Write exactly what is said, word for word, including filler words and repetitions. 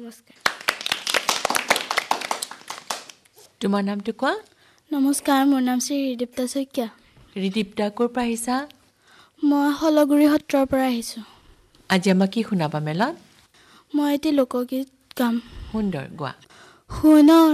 নমস্কাৰ। তোমাৰ নামটো কোৱা? নমস্কাৰ, মোৰ নাম শ্ৰী ঋদীপ্তা শইকীয়া। ঋদীপ্তা, ক'ৰ পৰা আহিছা? মই হলগুৰি সত্ৰৰ পৰা আহিছোঁ। আজি আমাক কি শুনাবা মেলত? মই এটি লোকগীত গাম। সুন্দৰ, গোৱা। শুন